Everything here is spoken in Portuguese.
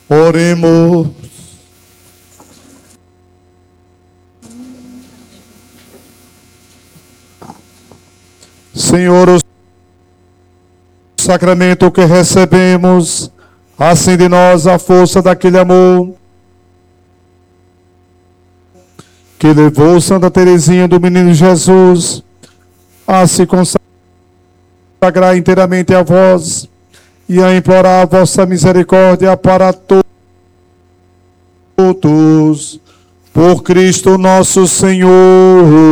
Oremos. Senhor, o sacramento que recebemos, acende em nós a força daquele amor que levou Santa Teresinha do Menino Jesus a se consagrar inteiramente a vós e a implorar a vossa misericórdia para todos, por Cristo nosso Senhor.